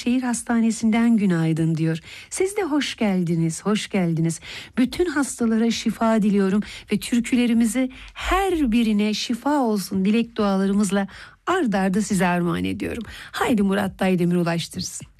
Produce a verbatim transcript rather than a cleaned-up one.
Şehir Hastanesi'nden günaydın diyor. Siz de hoş geldiniz, hoş geldiniz. Bütün hastalara şifa diliyorum ve türkülerimizi her birine şifa olsun dilek dualarımızla ard arda size armağan ediyorum. Haydi Murat Daydemir ulaştırsın.